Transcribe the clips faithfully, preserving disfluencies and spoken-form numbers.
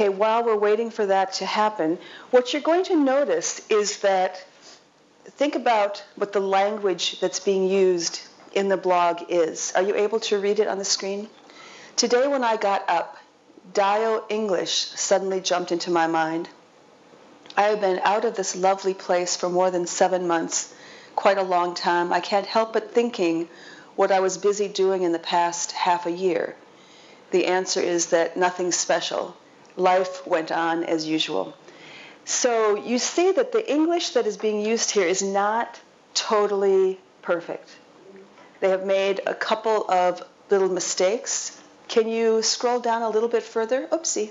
Okay, while we're waiting for that to happen, what you're going to notice is that, think about what the language that's being used in the blog is. Are you able to read it on the screen? Today when I got up, Dio English suddenly jumped into my mind. I have been out of this lovely place for more than seven months, quite a long time. I can't help but thinking what I was busy doing in the past half a year. The answer is that nothing special. Life went on as usual. So you see that the English that is being used here is not totally perfect. They have made a couple of little mistakes. Can you scroll down a little bit further? Oopsie.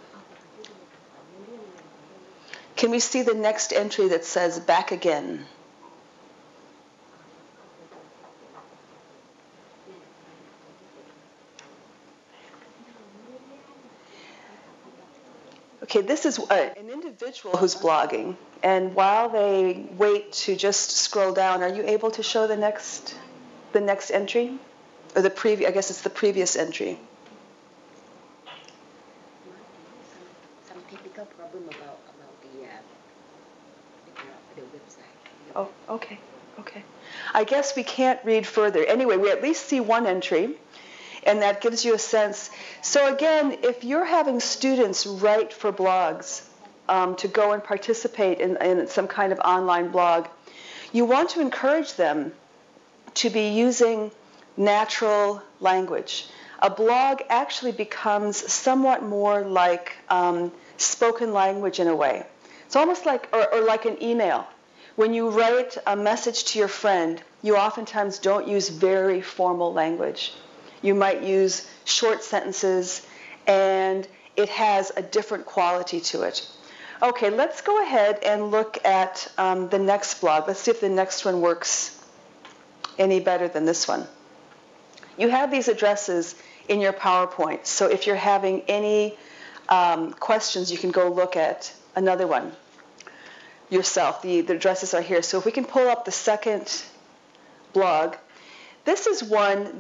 Can we see the next entry that says back again? Okay, this is a, an individual who's blogging, and while they wait to just scroll down, are you able to show the next, the next entry, or the previous? I guess it's the previous entry. Some technical problem about about the uh, the website. Oh, okay, okay. I guess we can't read further. Anyway, we at least see one entry. And that gives you a sense. So again, if you're having students write for blogs um, to go and participate in, in some kind of online blog, you want to encourage them to be using natural language. A blog actually becomes somewhat more like um, spoken language in a way. It's almost like, or, or like an email. When you write a message to your friend, you oftentimes don't use very formal language. You might use short sentences, and it has a different quality to it. Okay, let's go ahead and look at um, the next blog. Let's see if the next one works any better than this one. You have these addresses in your PowerPoint, so if you're having any um, questions, you can go look at another one yourself. The, the addresses are here. So if we can pull up the second blog, this is one